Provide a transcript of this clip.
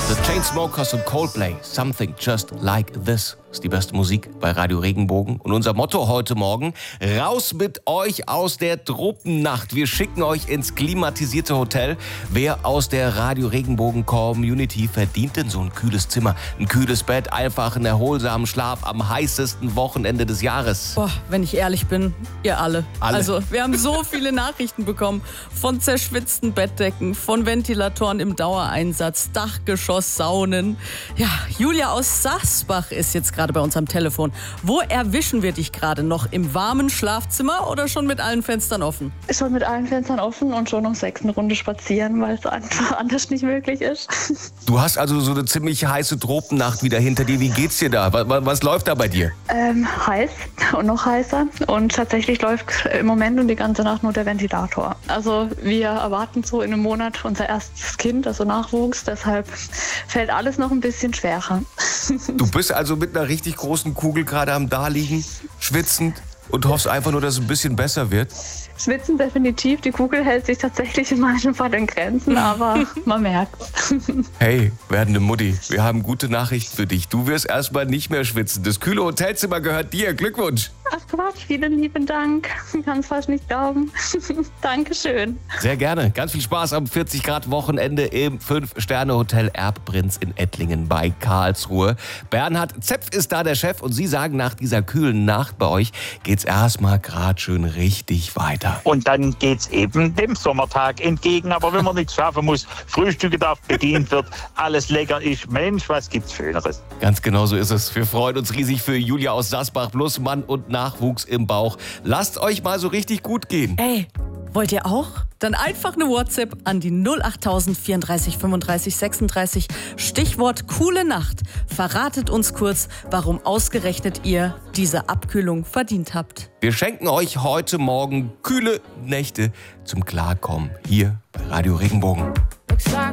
The Chainsmokers und Coldplay, Something Just Like This ist die beste Musik bei Radio Regenbogen. Und unser Motto heute Morgen, raus mit euch aus der Tropennacht. Wir schicken euch ins klimatisierte Hotel. Wer aus der Radio Regenbogen Community verdient denn so ein kühles Zimmer, ein kühles Bett, einfach einen erholsamen Schlaf am heißesten Wochenende des Jahres? Boah, wenn ich ehrlich bin, ihr alle. Also, wir haben so viele Nachrichten bekommen von zerschwitzten Bettdecken, von Ventilatoren im Dauereinsatz, Dachgeschoss, Saunen. Ja, Julia aus Sasbach ist jetzt gerade bei uns am Telefon. Wo erwischen wir dich gerade noch? Im warmen Schlafzimmer oder schon mit allen Fenstern offen? Schon mit allen Fenstern offen und schon um 6 eine Runde spazieren, weil es einfach anders nicht möglich ist. Du hast also so eine ziemlich heiße Tropennacht wieder hinter dir. Wie geht's dir da? Was läuft da bei dir? Heiß und noch heißer. Und tatsächlich läuft im Moment und die ganze Nacht nur der Ventilator. Also wir erwarten so in einem Monat unser erstes Kind, also Nachwuchs. Deshalb fällt alles noch ein bisschen schwerer. Du bist also mit einer richtig großen Kugel gerade am Daliegen, schwitzend und hoffst einfach nur, dass es ein bisschen besser wird? Schwitzen definitiv. Die Kugel hält sich tatsächlich in manchen Fall in Grenzen, aber man merkt's. Hey, werdende Mutti, wir haben gute Nachrichten für dich. Du wirst erstmal nicht mehr schwitzen. Das kühle Hotelzimmer gehört dir. Glückwunsch. Ach Quatsch, vielen lieben Dank. Ich kann es fast nicht glauben. Dankeschön. Sehr gerne. Ganz viel Spaß am 40-Grad-Wochenende im 5-Sterne-Hotel Erbprinz in Ettlingen bei Karlsruhe. Bernhard Zepf ist da der Chef und Sie sagen, nach dieser kühlen Nacht bei euch geht's erstmal gerade schön richtig weiter. Und dann geht's eben dem Sommertag entgegen. Aber wenn man nichts schaffen muss, Frühstücke darf bedient wird, alles lecker ist. Mensch, was gibt's Schöneres? Ganz genau so ist es. Wir freuen uns riesig für Julia aus Sasbach, plus Mann und Nachwuchs im Bauch. Lasst euch mal so richtig gut gehen. Ey, wollt ihr auch? Dann einfach eine WhatsApp an die 08000 34 35 36. Stichwort coole Nacht. Verratet uns kurz, warum ausgerechnet ihr diese Abkühlung verdient habt. Wir schenken euch heute Morgen kühle Nächte zum Klarkommen hier bei Radio Regenbogen. Looks like